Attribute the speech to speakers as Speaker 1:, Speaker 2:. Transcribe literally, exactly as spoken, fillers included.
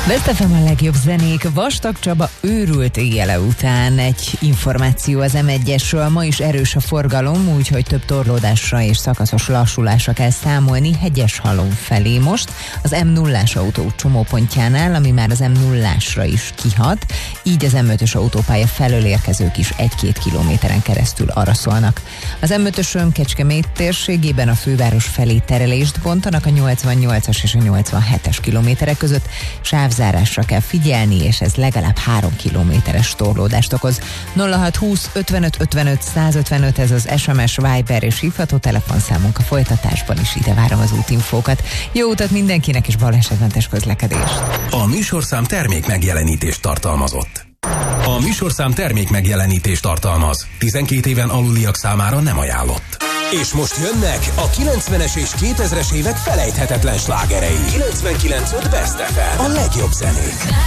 Speaker 1: Best ef em a legjobb zenék. Vastag Csaba őrült éjjele után. Egy információ az em egyesről. Ma is erős a forgalom, úgyhogy több torlódásra és szakaszos lassulásra kell számolni Hegyeshalom felé most. Az em nullás autó csomópontjánál, ami már az em nullásra is kihat. Így az em ötös autópálya felől érkezők is egy-két kilométeren keresztül araszolnak. Az em ötösön Kecskemét térségében a főváros felé terelést bontanak a nyolcvannyolcas és a nyolcvanhetes kilométerek között. Sávzárásra kell figyelni, és ez legalább három kilométeres torlódást okoz. nulla hat húsz ötvenöt ötvenöt százötvenöt ez az es em es, Viber és hívható telefonszámunk. A folytatásban is ide várom az útinfókat. Jó utat mindenkinek, és balesetmentes közlekedést.
Speaker 2: A műsorszám termék megjelenítést tartalmazott. A műsorszám termék megjelenítést tartalmaz. tizenkét éven aluliak számára nem ajánlott. És most jönnek a kilencvenes és kétezres évek felejthetetlen slágerei. kilencvenkilenc öt Best ef em. A legjobb zenék.